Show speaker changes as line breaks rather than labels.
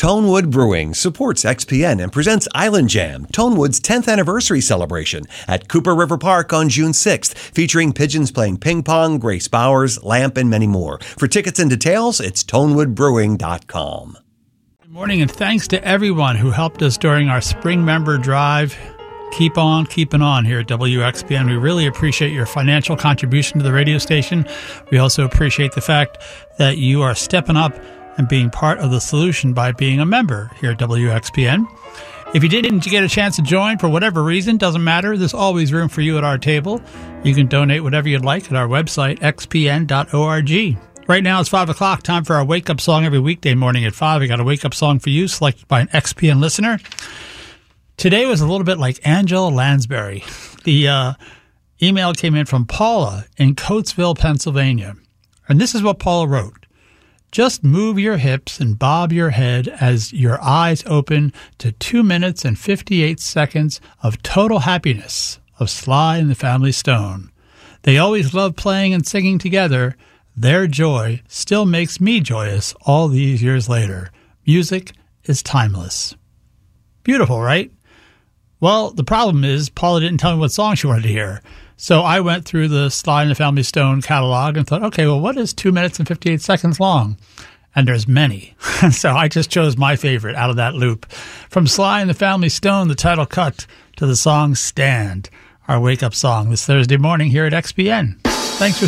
Tonewood Brewing supports XPN and presents Island Jam, Tonewood's 10th anniversary celebration at Cooper River Park on June 6th, featuring pigeons playing ping pong, Grace Bowers, Lamp, and many more. For tickets and details, it's tonewoodbrewing.com.
Good morning, and thanks to everyone who helped us during our spring member drive. Keep on keeping on here at WXPN. We really appreciate your financial contribution to the radio station. We also appreciate the fact that you are stepping up and being part of the solution by being a member here at WXPN. If you didn't get a chance to join for whatever reason, doesn't matter. There's always room for you at our table. You can donate whatever you'd like at our website, xpn.org. Right now it's 5 o'clock, time for our wake-up song every weekday morning at 5. We got a wake-up song for you, selected by an XPN listener. Today was a little bit like Angela Lansbury. The email came in from Paula in Coatesville, Pennsylvania. And this is what Paula wrote. Just move your hips and bob your head as your eyes open to 2 minutes and 58 seconds of total happiness of Sly and the Family Stone. They always loved playing and singing together. Their joy still makes me joyous all these years later. Music is timeless. Beautiful, right? Well, the problem is Paula didn't tell me what song she wanted to hear. So I went through the Sly and the Family Stone catalog and thought, okay, well, what is 2 minutes and 58 seconds long? And there's many. So I just chose my favorite out of that loop. From Sly and the Family Stone, the title cut to the song Stand, our wake-up song this Thursday morning here at XPN. Thanks for